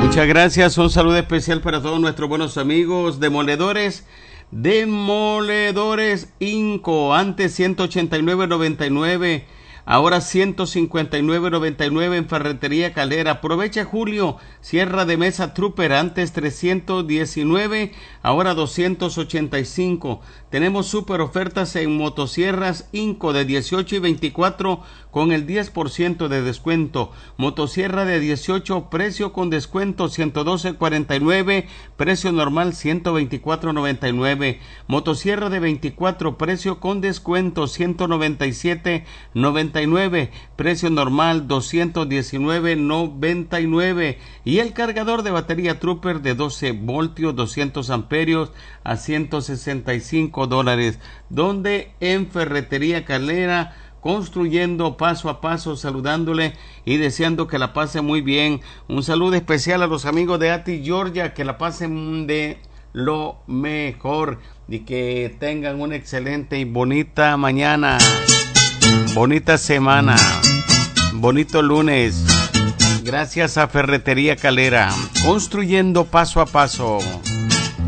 Muchas gracias, un saludo especial para todos nuestros buenos amigos demoledores. Demoledores Inco, antes 189.99, ahora 159.99 en Ferretería Calera. Aprovecha julio, Sierra de Mesa Trooper, antes 319, ahora 285. Tenemos super ofertas en motosierras Inco de 18 y 24 con el 10% de descuento. Motosierra de 18, precio con descuento 112.49, precio normal 124.99. Motosierra de 24, precio con descuento 197.99, precio normal 219.99. Y el cargador de batería Trooper de 12 voltios 200 amperios a $165, donde en Ferretería Calera, construyendo paso a paso, saludándole y deseando que la pase muy bien. Un saludo especial a los amigos de Ati, Georgia, que la pasen de lo mejor y que tengan una excelente y bonita mañana, bonita semana, bonito lunes. Gracias a Ferretería Calera, construyendo paso a paso.